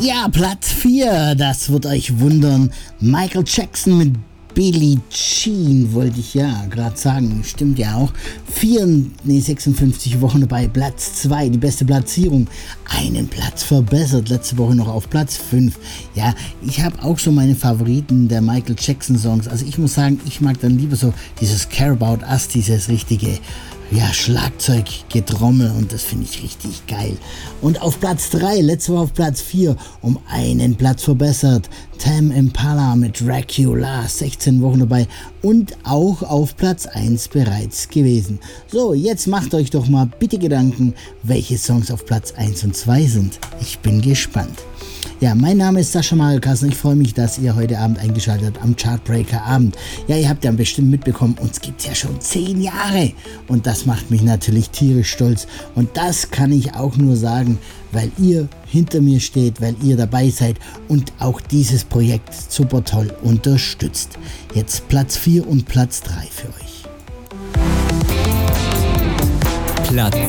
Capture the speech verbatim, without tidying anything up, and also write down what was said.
Ja, Platz vier, das wird euch wundern. Michael Jackson mit Billie Jean, wollte ich ja gerade sagen, stimmt ja auch. Vier, nee, sechsundfünfzig Wochen dabei, Platz zwei, die beste Platzierung. Einen Platz verbessert, letzte Woche noch auf Platz fünf. Ja, ich habe auch schon meine Favoriten der Michael Jackson Songs. Also ich muss sagen, ich mag dann lieber so dieses Care About Us, dieses richtige, ja, Schlagzeug, Getrommel, und das finde ich richtig geil. Und auf Platz drei, letzte Woche auf Platz vier, um einen Platz verbessert, Tame Impala mit Dracula, sechzehn Wochen dabei und auch auf Platz eins bereits gewesen. So, jetzt macht euch doch mal bitte Gedanken, welche Songs auf Platz eins und zwei sind. Ich bin gespannt. Ja, mein Name ist Sascha Marilkas und ich freue mich, dass ihr heute Abend eingeschaltet habt am Chartbreaker Abend. Ja, ihr habt ja bestimmt mitbekommen, uns gibt es ja schon zehn Jahre und das macht mich natürlich tierisch stolz. Und das kann ich auch nur sagen, weil ihr hinter mir steht, weil ihr dabei seid und auch dieses Projekt super toll unterstützt. Jetzt Platz vier und Platz drei für euch. Platz